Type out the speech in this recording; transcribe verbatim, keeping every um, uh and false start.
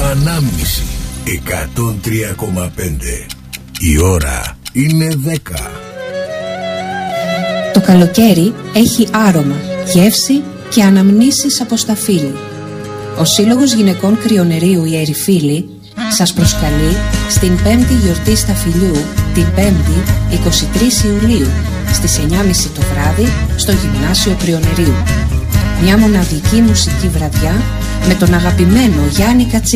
Ανάμνηση εκατόν τρία κόμμα πέντε. Η ώρα είναι δέκα. Το καλοκαίρι έχει άρωμα, γεύση και αναμνήσεις από σταφύλι. Ο Σύλλογος Γυναικών Κρυονερίου «Οι Ερυφίλοι» σας προσκαλεί στην πέμπτη γιορτή σταφυλιού, την πέμπτη εικοστή τρίτη Ιουλίου, στις εννιά και μισή το βράδυ στο Γυμνάσιο Κρυονερίου. Μια μοναδική μουσική βραδιά με τον αγαπημένο Γιάννη Κατσίκα.